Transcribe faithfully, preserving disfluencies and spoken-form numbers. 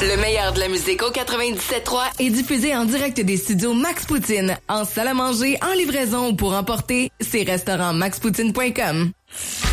Le meilleur de la musique au quatre-vingt-dix-sept trois est diffusé en direct des studios Max Poutine, en salle à manger, en livraison ou pour emporter, c'est restaurant max poutine point com.